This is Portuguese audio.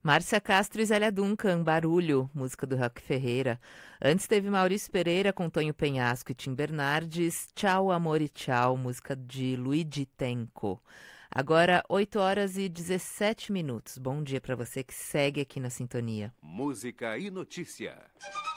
Márcia Castro e Zélia Duncan, Barulho, música do Rock Ferreira. Antes teve Maurício Pereira com Tonho Penhasco e Tim Bernardes, Tchau Amor e Tchau, música de Luigi Tenco. Agora, 8 horas e 17 minutos. Bom dia para você que segue aqui na sintonia. Música e notícia.